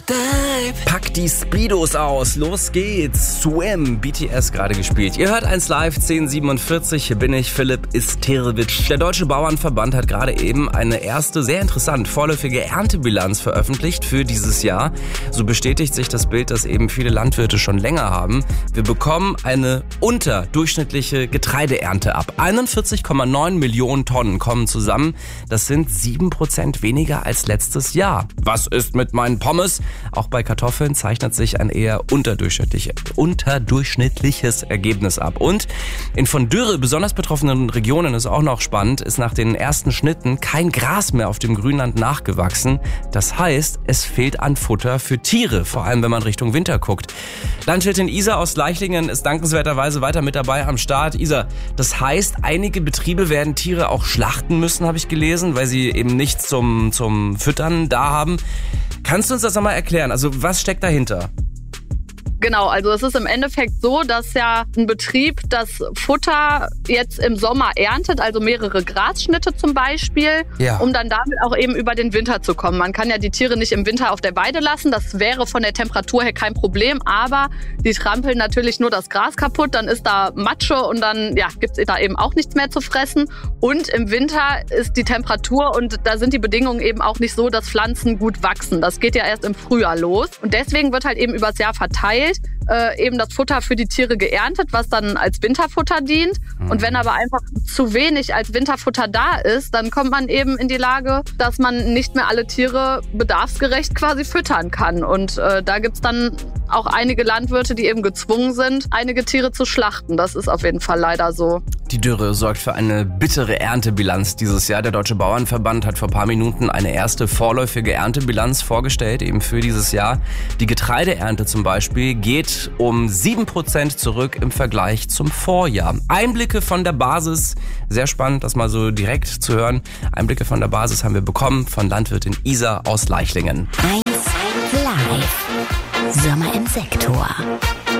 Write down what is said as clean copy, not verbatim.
Packt die Speedos aus, los geht's. Swim, BTS gerade gespielt. Ihr hört 1 Live, 10:47. Hier bin ich, Philipp Isterewitsch. Der Deutsche Bauernverband hat gerade eben eine erste, sehr interessant, vorläufige Erntebilanz veröffentlicht für dieses Jahr. So bestätigt sich das Bild, das eben viele Landwirte schon länger haben. Wir bekommen eine unterdurchschnittliche Getreideernte ab. 41,9 Millionen Tonnen kommen zusammen. Das sind 7% weniger als letztes Jahr. Was ist mit meinen Pommes? Auch bei Kartoffeln zeichnet sich ein eher unterdurchschnittliches Ergebnis ab. Und in von Dürre besonders betroffenen Regionen ist auch noch spannend, ist nach den ersten Schnitten kein Gras mehr auf dem Grünland nachgewachsen. Das heißt, es fehlt an Futter für Tiere, vor allem wenn man Richtung Winter guckt. Landwirtin Isa aus Leichlingen ist dankenswerterweise weiter mit dabei am Start. Isa, das heißt, einige Betriebe werden Tiere auch schlachten müssen, habe ich gelesen, weil sie eben nichts zum Füttern da haben. Kannst du uns das nochmal erklären? Also was steckt dahinter? Genau, also es ist im Endeffekt so, dass ja ein Betrieb das Futter jetzt im Sommer erntet, also mehrere Grasschnitte zum Beispiel, um dann damit auch eben über den Winter zu kommen. Man kann ja die Tiere nicht im Winter auf der Weide lassen, das wäre von der Temperatur her kein Problem, aber die trampeln natürlich nur das Gras kaputt, dann ist da Matsche und dann gibt es da eben auch nichts mehr zu fressen. Und im Winter ist die Temperatur und da sind die Bedingungen eben auch nicht so, dass Pflanzen gut wachsen. Das geht ja erst im Frühjahr los und deswegen wird halt eben übers Jahr verteilt eben das Futter für die Tiere geerntet, was dann als Winterfutter dient. Und wenn aber einfach zu wenig als Winterfutter da ist, dann kommt man eben in die Lage, dass man nicht mehr alle Tiere bedarfsgerecht quasi füttern kann. Und da gibt's dann auch einige Landwirte, die eben gezwungen sind, einige Tiere zu schlachten. Das ist auf jeden Fall leider so. Die Dürre sorgt für eine bittere Erntebilanz dieses Jahr. Der Deutsche Bauernverband hat vor ein paar Minuten eine erste vorläufige Erntebilanz vorgestellt, eben für dieses Jahr. Die Getreideernte zum Beispiel geht um 7% zurück im Vergleich zum Vorjahr. Einblicke von der Basis, sehr spannend, das mal so direkt zu hören. Einblicke von der Basis haben wir bekommen von Landwirtin Isa aus Leichlingen. 1 Live. Sommer im Sektor.